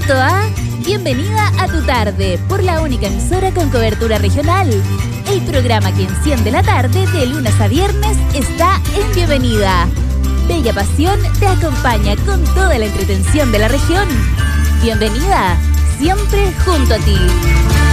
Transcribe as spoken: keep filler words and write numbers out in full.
junto a Bienvenida a tu tarde por la única emisora con cobertura regional. El programa que enciende la tarde de lunes a viernes está en Bienvenida. Bella Pasión te acompaña con toda la entretención de la región. Bienvenida, siempre junto a ti.